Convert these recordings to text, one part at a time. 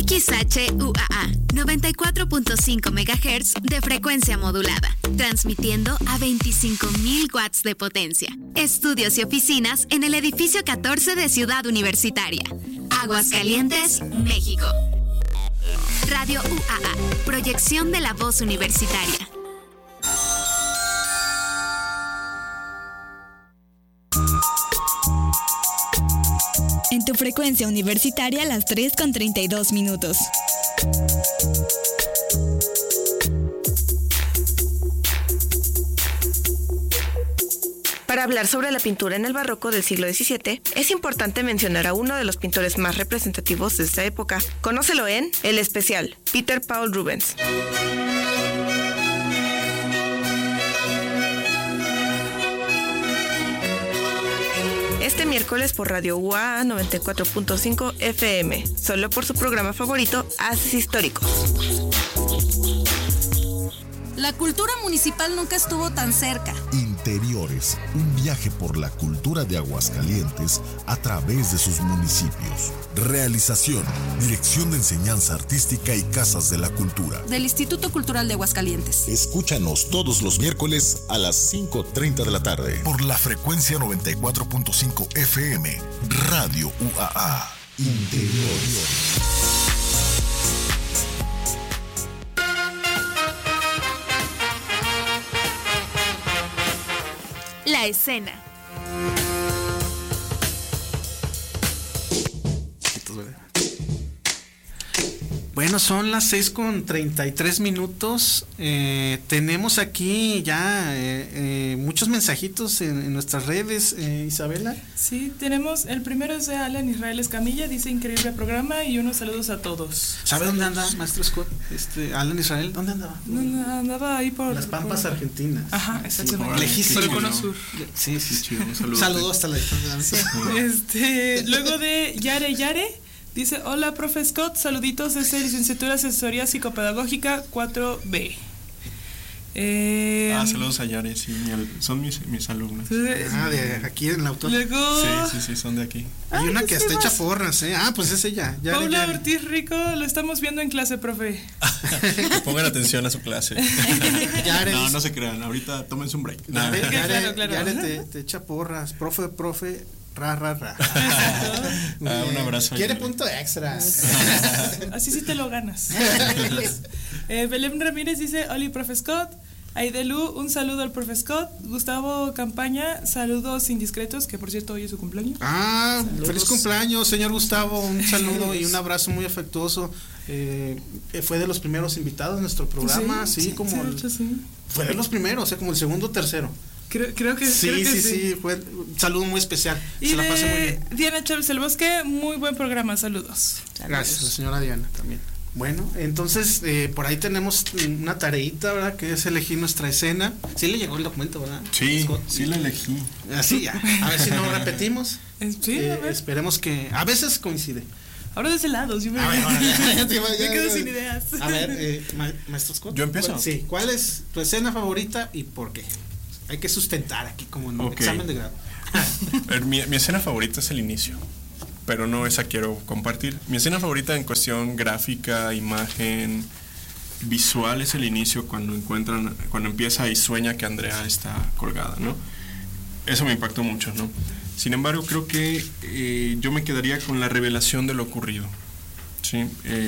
XHUAA 94.5 MHz de frecuencia modulada, transmitiendo a 25,000 watts de potencia. Estudios y oficinas en el edificio 14 de Ciudad Universitaria. Aguascalientes, México. Radio UAA, proyección de la voz universitaria. En tu frecuencia universitaria, las 3:32. Para hablar sobre la pintura en el barroco del siglo XVII, es importante mencionar a uno de los pintores más representativos de esta época. Conócelo en El Especial, Peter Paul Rubens. Este miércoles por Radio UAA 94.5 FM, solo por su programa favorito, Haces Históricos. La cultura municipal nunca estuvo tan cerca. Interiores, un viaje por la cultura de Aguascalientes a través de sus municipios. Realización, Dirección de Enseñanza Artística y Casas de la Cultura. Del Instituto Cultural de Aguascalientes. Escúchanos todos los miércoles a las 5:30 de la tarde. Por la frecuencia 94.5 FM, Radio UAA. Interiores. La escena. Bueno, son las 6:33. Tenemos aquí ya muchos mensajitos en nuestras redes, Isabela. Sí, tenemos, el primero es de Alan Israel Escamilla, dice increíble programa y unos saludos a todos. ¿Sabe dónde anda, maestro Scott? Alan Israel, ¿dónde andaba? Andaba ahí por las Pampas Argentinas. Ajá, exactamente. Sí, lejísimo. Por el Cono Sur. Sí, chido, un saludo hasta la distancia. Sí. Luego de Yare. Dice, hola, profe Scott, saluditos desde Licenciatura Asesoría Psicopedagógica 4B. Saludos a Yare, sí, son mis alumnos. De aquí en la autor. Luego... Sí, son de aquí. Hay una que hasta echa porras, pues es ella. Paula Ortiz Rico, lo estamos viendo en clase, profe. Que pongan atención a su clase. Yare, no se crean, ahorita tómense un break. Claro. Yare te echa porras, profe. Ra. Un abrazo. Quiere punto extra. Así sí te lo ganas. Belén Ramírez dice, hola, profe Scott. Aidelu, un saludo al profe Scott. Gustavo Campaña, saludos indiscretos, que por cierto hoy es su cumpleaños. Saludos. Feliz cumpleaños, señor Gustavo. Un saludo y un abrazo muy afectuoso. Fue de los primeros invitados en nuestro programa, sí. Fue de los primeros, como el segundo o tercero. Creo que sí, fue un saludo muy especial. Y se la pasé muy bien. Diana Chávez El Bosque, muy buen programa, saludos. Gracias, la señora Diana también. Bueno, entonces por ahí tenemos una tareita, ¿verdad? Que es elegir nuestra escena. Sí le llegó el documento, ¿verdad? Sí la elegí. Así ya. A ver si no repetimos. Sí, esperemos que a veces coincide. Ahora de ese lado, yo me quedo sin ideas. A ver, maestro Scott. ¿Yo empiezo? Sí. ¿Cuál es tu escena favorita y por qué? Hay que sustentar aquí como en un examen de grado. Mi escena favorita es el inicio, pero no esa quiero compartir. Mi escena favorita en cuestión gráfica, imagen, visual es el inicio cuando empieza y sueña que Andrea está colgada, ¿no? Eso me impactó mucho, ¿no? Sin embargo, creo que yo me quedaría con la revelación de lo ocurrido, ¿sí?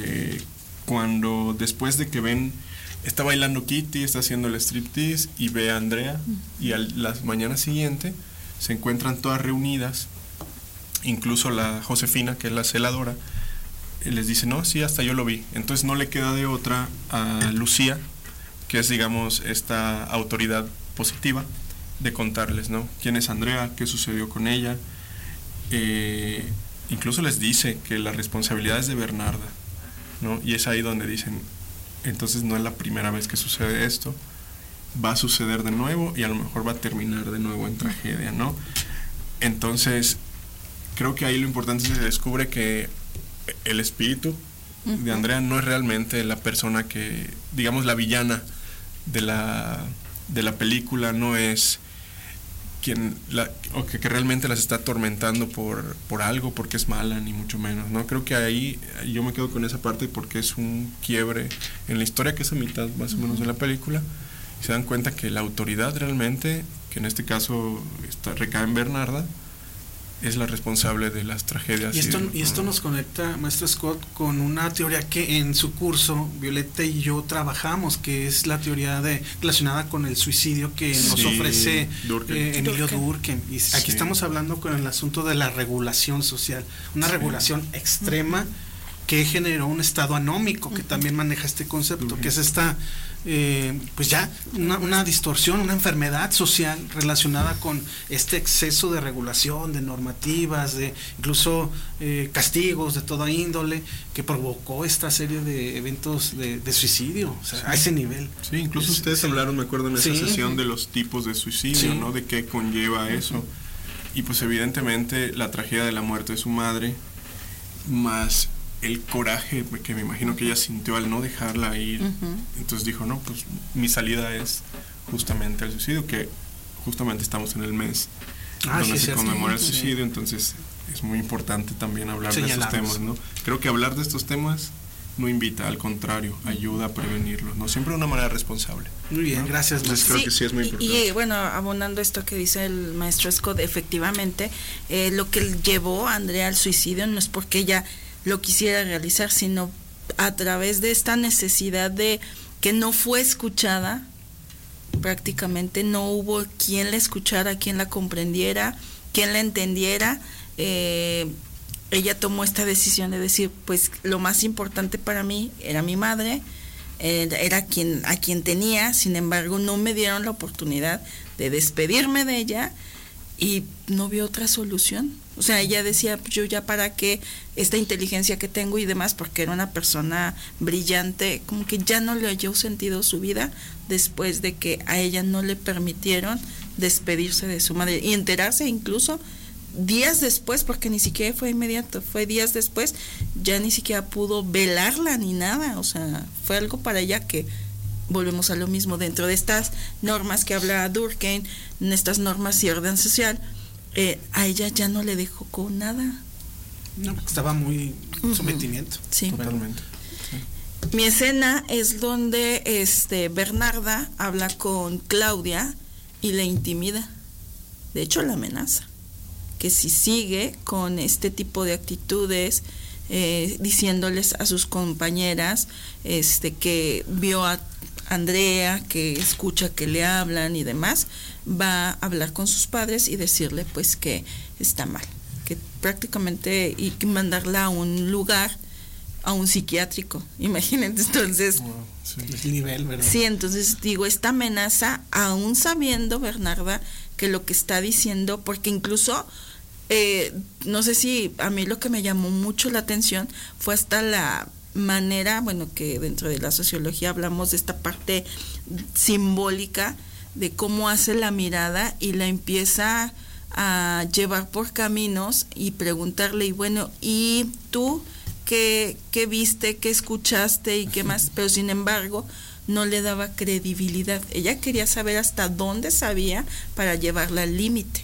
Cuando después de que está bailando Kitty, está haciendo el striptease y ve a Andrea y a la mañana siguiente se encuentran todas reunidas, incluso la Josefina, que es la celadora, les dice, no, sí, hasta yo lo vi. Entonces no le queda de otra a Lucía, que es, digamos, esta autoridad positiva, de contarles, ¿no? ¿Quién es Andrea? ¿Qué sucedió con ella? Incluso les dice que la responsabilidad es de Bernarda, ¿no? Y es ahí donde dicen, entonces no es la primera vez que sucede esto, va a suceder de nuevo y a lo mejor va a terminar de nuevo en tragedia, ¿no? Entonces creo que ahí lo importante es que se descubre que el espíritu de Andrea no es realmente la persona que, digamos, la villana de la película, no es que realmente las está atormentando por algo, porque es mala, ni mucho menos, ¿no? Creo que ahí yo me quedo con esa parte porque es un quiebre en la historia, que es a mitad más o menos de la película, y se dan cuenta que la autoridad realmente, que en este caso recae en Bernarda, es la responsable de las tragedias. Y esto nos conecta, maestro Scott, con una teoría que en su curso Violeta y yo trabajamos, que es la teoría relacionada con el suicidio que nos ofrece Emilio Durkheim. Y aquí estamos hablando con el asunto de la regulación social, una regulación extrema que generó un estado anómico, que también maneja este concepto, que es esta pues ya una distorsión, una enfermedad social relacionada con este exceso de regulación, de normativas, de incluso castigos de toda índole, que provocó esta serie de eventos de suicidio, o sea, a ese nivel. Sí, incluso ustedes hablaron, me acuerdo, en esa sesión de los tipos de suicidio, ¿no? De qué conlleva eso. Y pues evidentemente la tragedia de la muerte de su madre, más el coraje que me imagino que ella sintió al no dejarla ir, entonces dijo, no, pues mi salida es justamente el suicidio, que justamente estamos en el mes donde se conmemora el suicidio, entonces es muy importante también hablar de estos temas, ¿no? Creo que hablar de estos temas no invita, al contrario, ayuda a prevenirlos, ¿no? Siempre de una manera responsable. Muy bien, ¿no? Gracias. Entonces creo que sí es muy importante. Y bueno, abonando esto que dice el maestro Scott, efectivamente, lo que llevó a Andrea al suicidio no es porque ella lo quisiera realizar, sino a través de esta necesidad de que no fue escuchada, prácticamente no hubo quien la escuchara, quien la comprendiera, quien la entendiera. Ella tomó esta decisión de decir, pues lo más importante para mí era mi madre, era a quien tenía, sin embargo no me dieron la oportunidad de despedirme de ella y no vio otra solución. O sea, ella decía, yo ya para qué esta inteligencia que tengo y demás, porque era una persona brillante, como que ya no le halló sentido su vida después de que a ella no le permitieron despedirse de su madre y enterarse incluso días después, porque ni siquiera fue inmediato, fue días después, ya ni siquiera pudo velarla ni nada. O sea, fue algo para ella que volvemos a lo mismo, dentro de estas normas que habla Durkheim, en estas normas y orden social, a ella ya no le dejó con nada. No, estaba muy sometimiento. Sí. Totalmente. Sí. Mi escena es donde Bernarda habla con Claudia y le intimida. De hecho, la amenaza. Que si sigue con este tipo de actitudes, diciéndoles a sus compañeras que vio a Andrea, que escucha que le hablan y demás, va a hablar con sus padres y decirle pues que está mal, que prácticamente y mandarla a un lugar, a un psiquiátrico, imagínense. Entonces, wow, sí, el nivel, ¿verdad? Sí, entonces digo, esta amenaza, aún sabiendo Bernarda que lo que está diciendo, porque incluso no sé si a mí lo que me llamó mucho la atención fue hasta la manera, bueno, que dentro de la sociología hablamos de esta parte simbólica de cómo hace la mirada y la empieza a llevar por caminos y preguntarle, y bueno, ¿y tú qué viste, qué escuchaste y qué más? Pero sin embargo no le daba credibilidad. Ella quería saber hasta dónde sabía para llevarla al límite.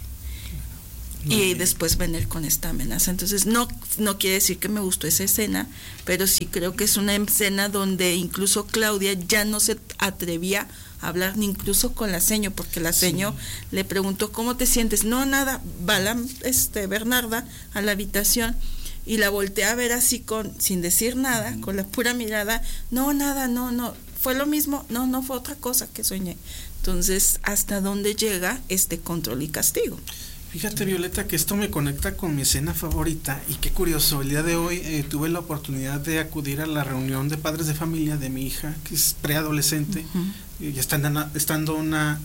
Y después venir con esta amenaza. Entonces no quiere decir que me gustó esa escena, pero sí creo que es una escena donde incluso Claudia ya no se atrevía a hablar ni incluso con la seño, porque la seño le preguntó, ¿cómo te sientes? No, nada. Va la Bernarda a la habitación y la voltea a ver así sin decir nada, con la pura mirada. No, nada, no, fue lo mismo, no fue otra cosa que soñé. Entonces, ¿hasta dónde llega este control y castigo? Fíjate, Violeta, que esto me conecta con mi escena favorita, y qué curioso, el día de hoy tuve la oportunidad de acudir a la reunión de padres de familia de mi hija, que es preadolescente, y está entrando una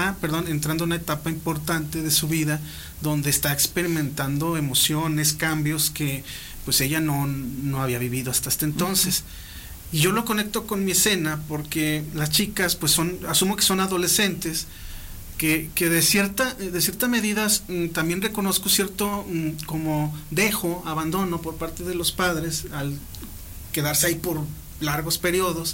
etapa importante de su vida, donde está experimentando emociones, cambios que pues ella no había vivido hasta este entonces. Y yo lo conecto con mi escena porque las chicas pues asumo que son adolescentes, que de cierta medida también reconozco cierto como abandono por parte de los padres al quedarse ahí por largos periodos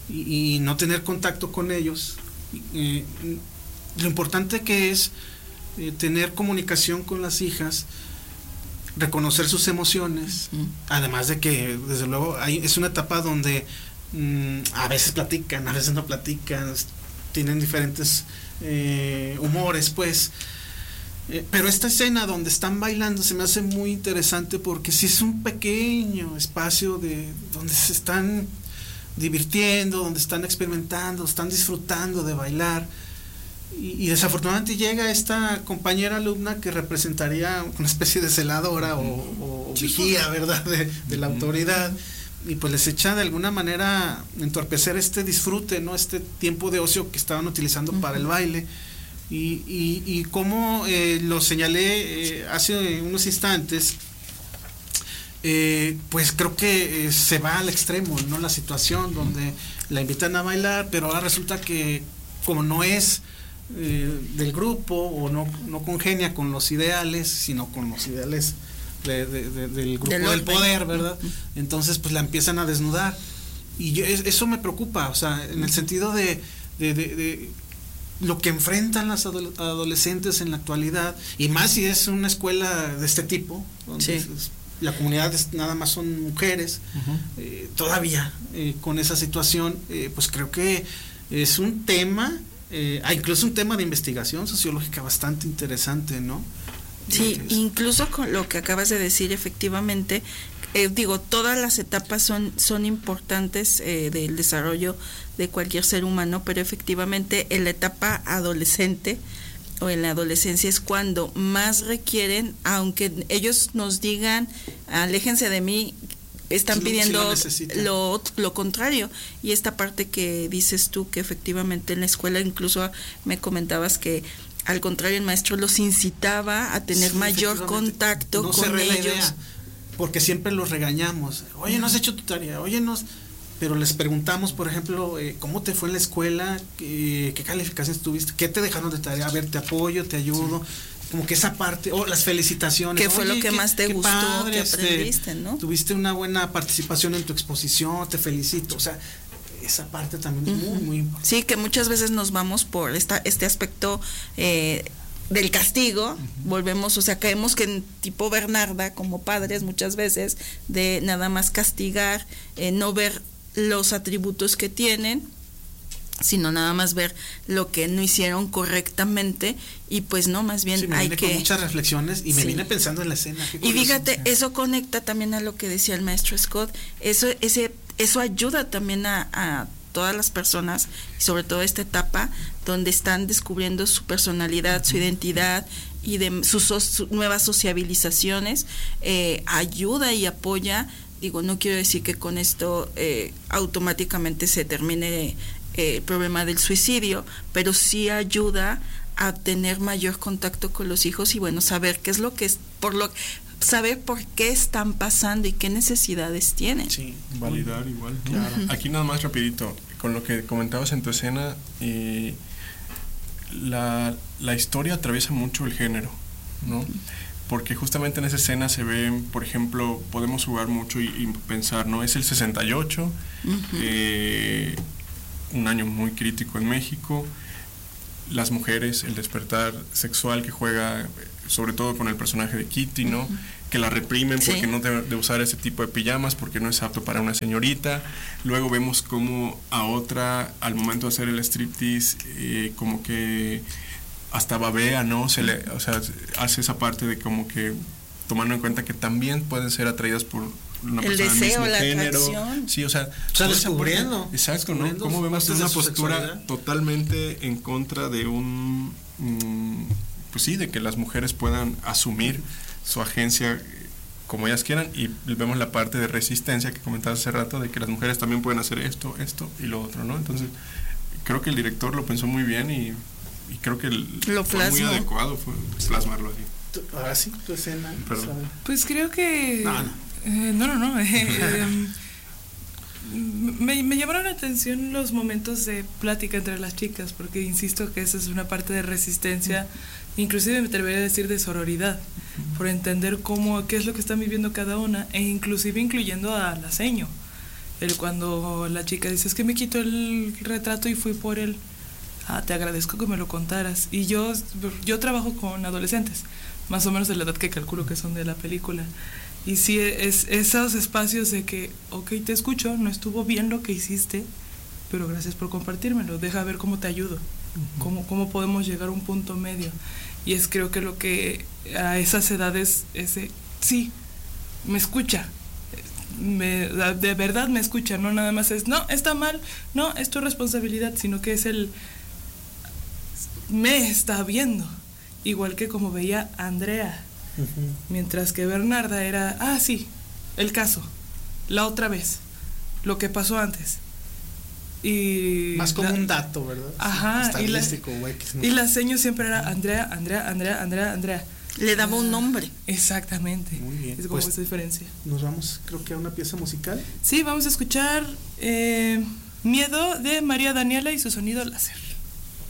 y no tener contacto con ellos. Lo importante que es tener comunicación con las hijas, reconocer sus emociones, además de que desde luego es una etapa donde a veces platican, a veces no platican, tienen diferentes humores, pues. Pero esta escena donde están bailando se me hace muy interesante porque sí es un pequeño espacio donde se están divirtiendo, donde están experimentando, están disfrutando de bailar. Y desafortunadamente llega esta compañera alumna que representaría una especie de celadora o vigía, ¿verdad?, de la autoridad, y pues les echa de alguna manera entorpecer este disfrute, ¿no?, este tiempo de ocio que estaban utilizando para el baile. Y como lo señalé hace unos instantes, pues creo que se va al extremo, ¿no?, la situación donde la invitan a bailar, pero ahora resulta que como no es del grupo o no congenia con los ideales, sino con los ideales del grupo del poder, ¿verdad? Entonces pues la empiezan a desnudar y eso me preocupa, o sea, en el sentido de lo que enfrentan las adolescentes en la actualidad, y más si es una escuela de este tipo, donde la comunidad nada más son mujeres, todavía con esa situación, pues creo que es un tema, incluso un tema de investigación sociológica bastante interesante, ¿no? Sí, incluso con lo que acabas de decir, efectivamente, todas las etapas son importantes del desarrollo de cualquier ser humano, pero efectivamente en la etapa adolescente o en la adolescencia es cuando más requieren, aunque ellos nos digan, aléjense de mí, están pidiendo lo contrario. Y esta parte que dices tú, que efectivamente en la escuela incluso me comentabas que al contrario el maestro los incitaba a tener mayor contacto con ellos. Porque siempre los regañamos, oye, no has hecho tu tarea, oye, pero les preguntamos, por ejemplo, ¿cómo te fue en la escuela? ¿Qué calificaciones tuviste? ¿Qué te dejaron de tarea? A ver, te apoyo, te ayudo. Como que esa parte, las felicitaciones. ¿Qué fue lo que más te gustó, padre, que aprendiste, ¿no? Tuviste una buena participación en tu exposición, te felicito. O sea, esa parte también es muy, muy importante. Sí, que muchas veces nos vamos por este aspecto del castigo, volvemos, o sea, caemos que en tipo Bernarda, como padres muchas veces, de nada más castigar, no ver los atributos que tienen, sino nada más ver lo que no hicieron correctamente, y pues no, más bien hay que... con muchas reflexiones y me vine pensando en la escena. Y fíjate, eso conecta también a lo que decía el maestro Scott, eso ayuda también a todas las personas, y sobre todo esta etapa donde están descubriendo su personalidad, su identidad y de sus nuevas sociabilizaciones, ayuda y apoya. Digo, no quiero decir que con esto automáticamente se termine el problema del suicidio, pero sí ayuda a tener mayor contacto con los hijos y bueno, saber qué es lo que es, saber por qué están pasando y qué necesidades tienen. Sí, validar igual. Claro. Aquí nada más rapidito, con lo que comentabas en tu escena, la historia atraviesa mucho el género, ¿no? Porque justamente en esa escena se ve, por ejemplo, podemos jugar mucho y pensar, ¿no? Es el 68, un año muy crítico en México, las mujeres, el despertar sexual que juega sobre todo con el personaje de Kitty, ¿no? Que la reprimen porque no debe de usar ese tipo de pijamas, porque no es apto para una señorita. Luego vemos como a otra, al momento de hacer el striptease, como que hasta babea, ¿no? O sea, hace esa parte de como que tomando en cuenta que también pueden ser atraídas por una el persona deseo, del mismo la género. Atracción. Sí, o sea, descubriendo. Exacto, ¿no? Cómo vemos una postura totalmente en contra de pues sí, de que las mujeres puedan asumir su agencia como ellas quieran, y vemos la parte de resistencia que comentabas hace rato, de que las mujeres también pueden hacer esto y lo otro, ¿no? Entonces, creo que el director lo pensó muy bien y creo que fue muy adecuado plasmarlo así. Ahora sí, tu escena. Pues creo que... No. Me llamaron la atención los momentos de plática entre las chicas, porque insisto que esa es una parte de resistencia, inclusive me atrevería a decir de sororidad, por entender qué es lo que están viviendo cada una, e inclusive incluyendo a la seño. Cuando la chica dice, es que me quitó el retrato y fui por él. te agradezco que me lo contaras. Y yo trabajo con adolescentes, más o menos de la edad que calculo que son de la película. Y sí, es esos espacios de que, ok, te escucho, no estuvo bien lo que hiciste, pero gracias por compartírmelo, deja ver cómo te ayudo, cómo podemos llegar a un punto medio. Y es creo que lo que a esas edades, sí, me escucha, de verdad me escucha, no nada más es, no, está mal, no, es tu responsabilidad, sino que es me está viendo, igual que como veía Andrea. Mientras que Bernarda era, sí, el caso, la otra vez, lo que pasó antes. Y más como un dato, ¿verdad? Ajá, estadístico, y la seño siempre era Andrea. Le daba un nombre. Exactamente. Muy bien. Es como esa diferencia. Nos vamos, creo que a una pieza musical. Sí, vamos a escuchar Miedo de María Daniela y su sonido láser.